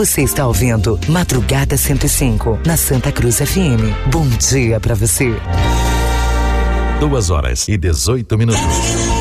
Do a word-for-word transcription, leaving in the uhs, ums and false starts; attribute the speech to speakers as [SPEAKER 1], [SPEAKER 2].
[SPEAKER 1] Você está ouvindo Madrugada cento e cinco, na Santa Cruz F M. Bom dia pra você.
[SPEAKER 2] Duas horas e dezoito minutos.